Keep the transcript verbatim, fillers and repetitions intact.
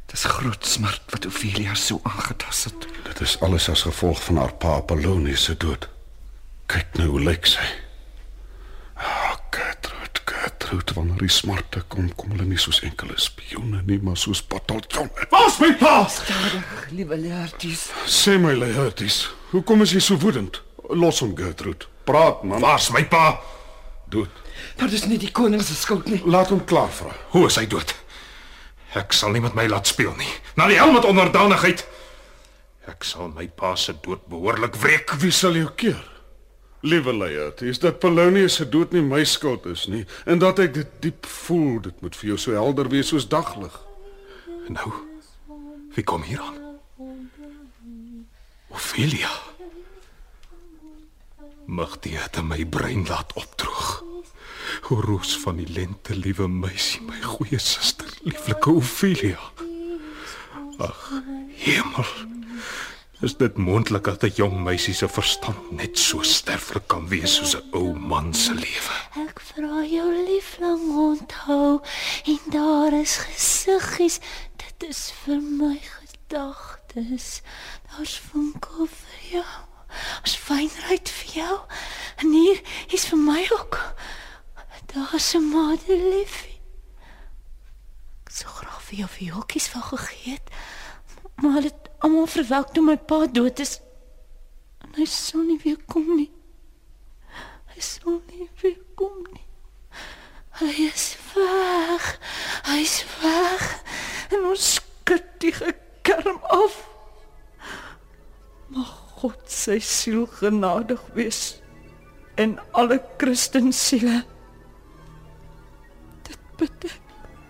Dis groot smart wat Ophelia so aangetas het. Dit is alles as gevolg van haar pa Apollonius se dood. Kyk nou hoe lyk sy. Ah, Gertrude, Gertrude, wanneer die smarte kom, kom hulle nie soos enkele spioene nie, maar soos bataljonne. Waar's my pa? Stadig, liewe Laertes. Sê my, Laertes, hoekom is jy so woedend? Los hom, Gertrude. Praat, man. Waar's my pa? Dood. Maar dis nie die koning se skuld nie. Laat hom klaar vra. Hoe is hy dood? Ek sal nie met my laat speel nie. Na die hel met onderdanigheid. Ek sal my pa se dood behoorlik wreek. Wie sal jou keer? Liewe Laertes, dat Polonius se dood nie my skuld is nie, en dat ek dit diep voel, dit moet vir jou so helder wees soos daglig. Nou, wie kom hier aan? Ophelia. Mag die het my brein laat opdroog. O roos van die lente, liewe meisie, my goeie suster, lieflike Ophelia. Ag, hemel. Is dit moontlik dat 'n jong meisie se verstand net so sterflik kan wees soos 'n ou man se lewe? Ek vra jou liefling onthou, en daar is gesiggies, dit is vir my gedagtes. Daar's vonkel vir jou, daar's fynheid vir jou, en hier is vir my ook. Daar's 'n madeliefie. Ek sou graag vir jou viooltjies wou gegee het, maar hulle het almal verwelk toe my pa dood is. En hy sal nie weer kom nie. Hy sal nie weer kom nie. Hy is weg. Hy is weg. En ons skud die gekerm af. Mag God sy siel genadig wees en alle Christensiele. Dit bid ek.